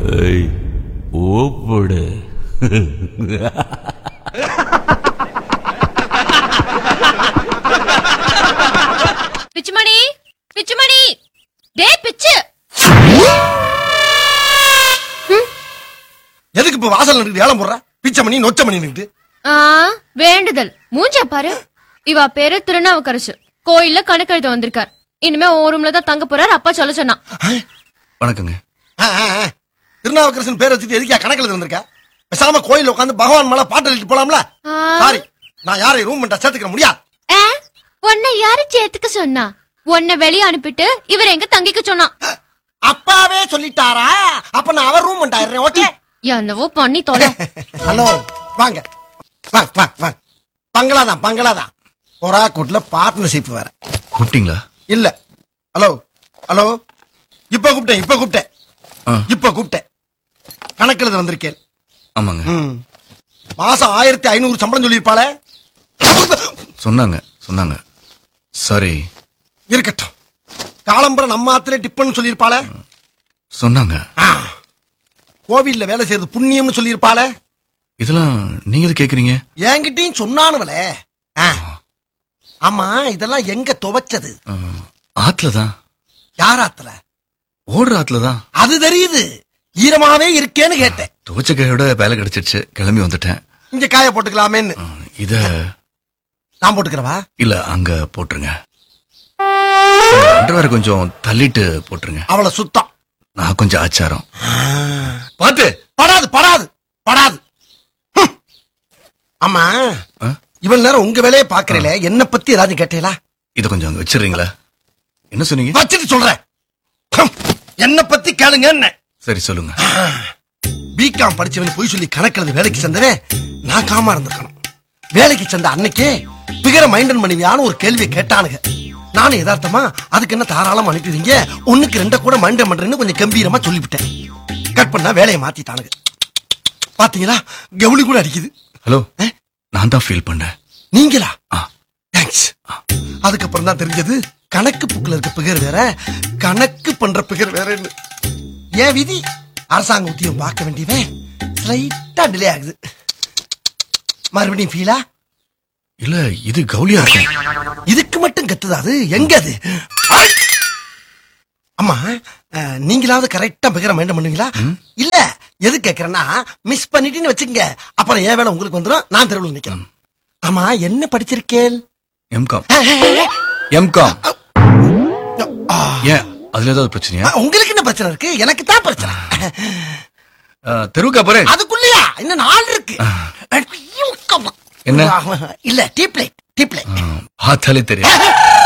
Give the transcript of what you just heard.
ஓப்படு. பிச்சுமணி, பிச்சுமணி, டேய் பிச்சு. எதுக்கு இப்ப வாசல் நின்று ஏலம் போடுற? பிச்சமணி நொச்சமணி நின்று வேண்டுதல் மூஞ்ச பாரு. இவ பேரு திருநாவுக்கரசு. கோயில்ல கணக்கெழுத வந்திருக்கார். இனிமே ஒரு ரூம்ல தான் தங்க போறார். அப்பா சொல்ல சொன்னான். வணக்கங்க. திருநாவுக்கரசன் பேர் வச்சுட்டு எதுக்கா கணக்கில் வந்திருக்க? பேசாம கோயில் உட்காந்து பகவான் மேல பாட்டு எழுதிட்டு போலாம்ல. சாரி, நான் யாரையும் ரூம் பண்ண சேர்த்துக்க முடியாது. உன்னை யாரு சேர்த்துக்க சொன்னா? உன்னை வெளியே அனுப்பிட்டு இவர் எங்க தங்கிக்க சொன்னா? அப்பாவே சொல்லிட்டாரா? அப்ப நான் அவர் ரூம் பண்ணிட்டாரு. ஓகே, என்னவோ பண்ணி தொலை. ஹலோ, வாங்க வாங்க வாங்க வாங்க. பங்களாதான் பங்களாதான். ஒரா கூட்டுல பார்ட்னர்ஷிப் வேற. கூப்பிட்டீங்களா? இல்ல. ஹலோ ஹலோ, இப்ப கூப்பிட்டேன் இப்ப கூப்பிட்டேன் இப்ப கூப்பிட்டேன். கணக்கில் வந்திருக்கேன். ஆமாங்க. மாசம் 1500 சம்பளம் சொல்லியிருப்பாளே. சொன்னாங்க சொன்னாங்க. சாரி. இருக்கட்டும். காலம்பரம் நம்ம ஆத்திலே டிப்பன் சொல்லியிருப்பாளே. சொன்னாங்க. கோவில்ல வேலை செய்யறது புண்ணியம்னு சொல்லியிருப்பாளே. இதெல்லாம் நீங்க எது கேக்குறீங்க? என்கிட்டயும் சொன்னானுவலே. ஆமா, இதெல்லாம் எங்க துவைச்சது? ஆத்துலதான். யார் ஆத்துல? ஓடுற ஆத்துலதான். அது தெரியுது. ஈரமாவே இருக்கேன்னு கேட்டேன். துவச்ச கையோட வேலை கிடைச்சிருச்சு. கிளம்பி வந்துட்டேன். இங்க காய போட்டுக்கலாமேன்னு. இத நான் போட்டுக்கிறவா? இல்ல, அங்க போட்டுருங்க. வேற கொஞ்சம் தள்ளிட்டு போட்டுருங்க. அவளை சுத்தம். நான் கொஞ்சம் ஆச்சாரம். பாத்து. படாது படாது படாது. ஆமா, இவள் நேரம் உங்க வேலையை பாக்குறீல, என்ன பத்தி ஏதாவது கேட்டீங்களா? இத கொஞ்சம் அங்க வச்சிடுறீங்களா? என்ன சொன்னீங்க? வச்சுட்டு சொல்றேன். என்ன பத்தி கேளுங்க. என்ன? சரி சொல்லுங்க. பிகாம் படிச்சவன் போய் சொல்லி கணக்கில் வேலைக்கு சேர்ந்தவே நான் காமா இருந்திருக்கணும். வேலைக்கு சேர்ந்த அன்னைக்கே பிகர மைண்டன் பண்ணுவியான்னு ஒரு கேள்வியை கேட்டானுங்க. நானும் யதார்த்தமா அதுக்கு என்ன தாராளம் அனுப்பிடுவீங்க, 1க்கு 2 கூட மைண்டன் பண்றேன்னு கொஞ்சம் கம்பீரமா சொல்லிவிட்டேன். கட் பண்ணா வேலையை மாத்திட்டானுங்க. பாத்தீங்களா, கவுளி கூட அடிக்குது. ஹலோ, நான் தான் ஃபீல் பண்ணேன். நீங்களா? தேங்க்ஸ். அதுக்கப்புறம் தான் தெரிஞ்சது கணக்கு புக்கில் இருக்க பிகர் வேற, கணக்கு பண்ற பிகர் வேற. ஏன் விதி, அரசாங்க உத்தியம் பார்க்க வேண்டியவன் ஸ்லைட்டா டிலே ஆகுது. மறுபடியும் ஃபீலா? இல்ல, இது கவுலியா இருக்கு. இதுக்கு மட்டும் கத்துதா? அது எங்க அது? அம்மா, நீங்களாவது கரெக்டா பிகர மைண்ட் பண்ணுவீங்களா? இல்ல, எது கேக்குறேன்னா, மிஸ் பண்ணிட்டீன்னு வச்சுங்க, அப்புறம் ஏன் வேலை உங்களுக்கு வந்துடும், நான் தெருவில் நிக்கிறேன். ஆமா, என்ன படிச்சிருக்கேன்? எம்காம். எம்காம். ஏன், அதுல ஏதாவது பிரச்சனையா? உங்களுக்கு என்ன பிரச்சனை இருக்கு? எனக்கு தான் பிரச்சனை. தெருவுக்கா போறேன். அதுக்குள்ளயா இன்னும் 4 இருக்கு. என்ன? இல்ல, டீப்லைட். பார்த்தாலே தெரியும்.